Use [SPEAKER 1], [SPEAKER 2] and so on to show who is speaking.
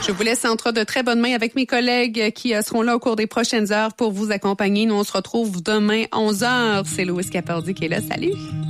[SPEAKER 1] Je vous laisse entre de très bonnes mains avec mes collègues qui seront là au cours des prochaines heures pour vous accompagner. Nous, on se retrouve demain 11h. C'est Louis Capaldi qui est là. Salut!